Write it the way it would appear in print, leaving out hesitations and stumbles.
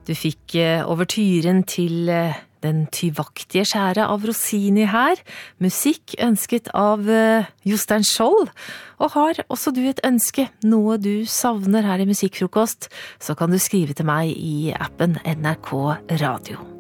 Du fikk overtyren til den tyvaktige skjæret av Rossini her, musikk ønsket av Jostein Skjold. Og har også du et ønske, noe du savner her i Musikkfrokost, så kan du skrive til meg i appen NRK Radio.